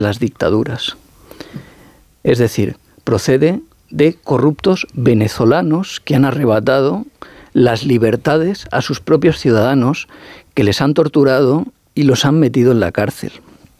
las dictaduras. Es decir, procede de corruptos venezolanos que han arrebatado las libertades a sus propios ciudadanos, que les han torturado y los han metido en la cárcel.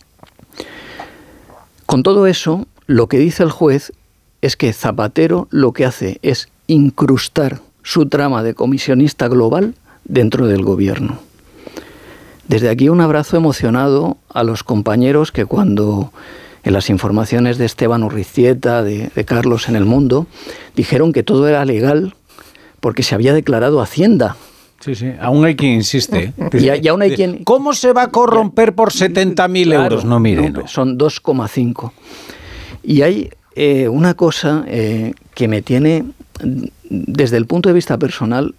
Con todo eso, lo que dice el juez es que Zapatero lo que hace es incrustar su trama de comisionista global dentro del gobierno. Desde aquí un abrazo emocionado a los compañeros que cuando en las informaciones de Esteban Urriztieta, de Carlos en El Mundo, dijeron que todo era legal porque se había declarado Hacienda. Sí, sí, aún hay quien insiste. Y aún hay quien... ¿Cómo se va a corromper por 70.000 euros? No, mire, no. Son 2,5. Y hay una cosa que me tiene, desde el punto de vista personal,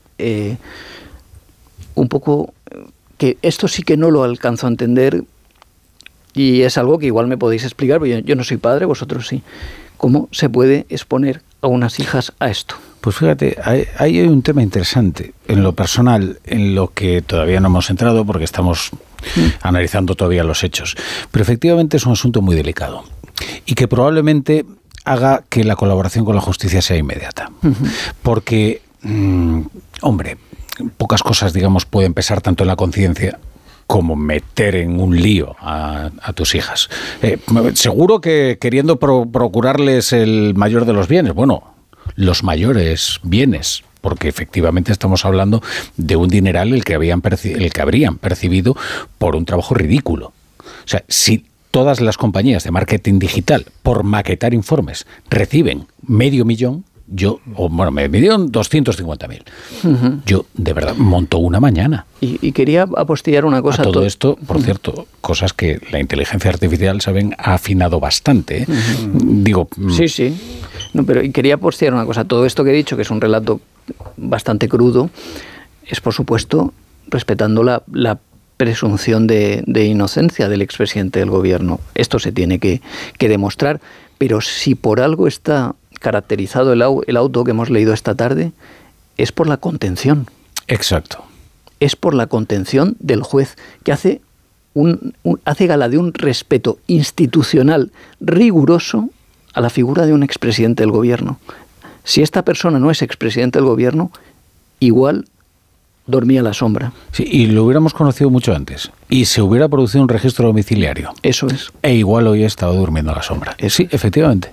un poco... que esto sí que no lo alcanzo a entender, y es algo que igual me podéis explicar, porque yo no soy padre, vosotros sí. ¿Cómo se puede exponer a unas hijas a esto? Pues fíjate, hay un tema interesante en lo personal, en lo que todavía no hemos entrado porque estamos analizando todavía los hechos. Pero efectivamente es un asunto muy delicado y que probablemente haga que la colaboración con la justicia sea inmediata. Porque, hombre, pocas cosas, digamos, pueden pesar tanto en la conciencia como meter en un lío a tus hijas. Seguro que queriendo procurarles el mayor de los bienes, bueno, los mayores bienes, porque efectivamente estamos hablando de un dineral el que habrían percibido por un trabajo ridículo. O sea, si todas las compañías de marketing digital, por maquetar informes, reciben $500,000, me dieron 250.000. Yo, de verdad, monto una mañana. Y quería apostillar una cosa. A todo esto, por cierto, cosas que la inteligencia artificial, saben, ha afinado bastante. Digo... Sí. No, pero quería apostillar una cosa. Todo esto que he dicho, que es un relato bastante crudo, es, por supuesto, respetando la presunción de inocencia del expresidente del gobierno. Esto se tiene que demostrar. Pero si por algo está caracterizado el auto que hemos leído esta tarde, es por la contención. Exacto. Es por la contención del juez, que hace gala de un respeto institucional riguroso a la figura de un expresidente del gobierno. Si esta persona no es expresidente del gobierno, igual dormía a la sombra. Sí, y lo hubiéramos conocido mucho antes. Y se hubiera producido un registro domiciliario. Eso es. E igual hoy he estado durmiendo a la sombra. Sí, efectivamente.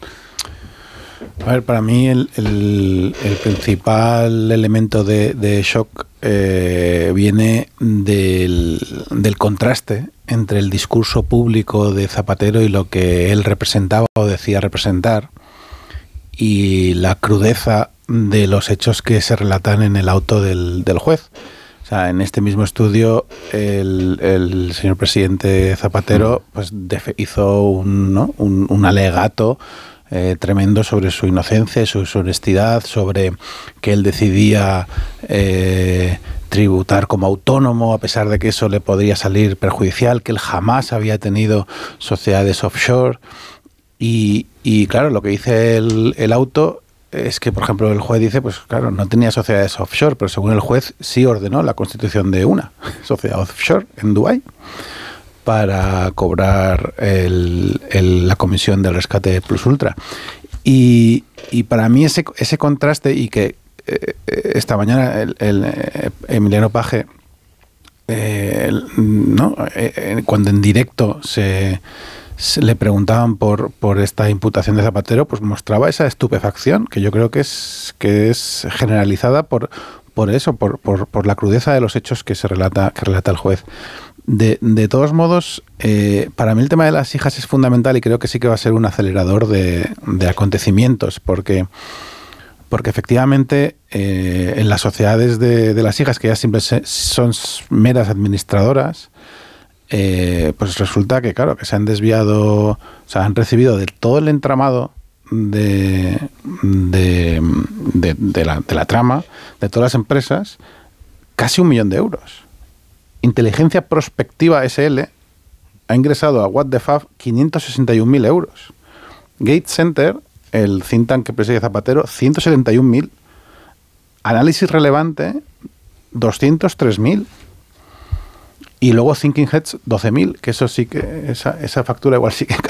A ver, para mí el principal elemento de shock viene del contraste entre el discurso público de Zapatero y lo que él representaba o decía representar, y la crudeza de los hechos que se relatan en el auto del juez. O sea, en este mismo estudio el señor presidente Zapatero pues hizo un alegato tremendo sobre su inocencia, su honestidad, sobre que él decidía tributar como autónomo a pesar de que eso le podría salir perjudicial, que él jamás había tenido sociedades offshore. Y claro, lo que dice el auto es que, por ejemplo, el juez dice, pues claro, no tenía sociedades offshore, pero según el juez sí ordenó la constitución de una sociedad offshore en Dubái para cobrar la comisión del rescate plus ultra. Y para mí ese contraste, y que esta mañana Emiliano Paje, cuando en directo le preguntaban por esta imputación de Zapatero, pues mostraba esa estupefacción que yo creo que es generalizada por eso, por la crudeza de los hechos que relata el juez. De todos modos, para mí el tema de las hijas es fundamental y creo que sí que va a ser un acelerador de acontecimientos, porque efectivamente en las sociedades de las hijas, que ya siempre son meras administradoras, pues resulta que, claro, que se han desviado, o sea, han recibido de todo el entramado de la trama, de todas las empresas, casi 1 millón de euros. Inteligencia Prospectiva SL ha ingresado a What the Fab 561.000 euros. Gates Center, el think tank que preside Zapatero, 171.000. Análisis Relevante, 203.000. Y luego Thinking Heads, 12.000, que eso sí que, esa factura igual sí que